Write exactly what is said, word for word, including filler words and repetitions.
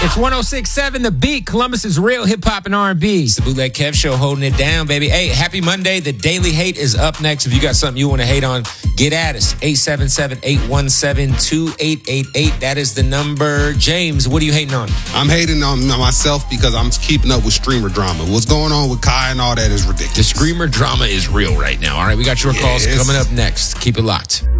It's one oh six point seven The Beat, Columbus's real hip-hop and R and B. It's the Bootleg Kev Show holding it down, baby. Hey, happy Monday. The Daily Hate is up next. If you got something you want to hate on, get at us. eight seven seven, eight one seven, two eight eight eight. That is the number. James, what are you hating on? I'm hating on myself because I'm keeping up with streamer drama. What's going on with Kai and all that is ridiculous. The streamer drama is real right now. All right, we got your calls Yes. coming up next. Keep it locked.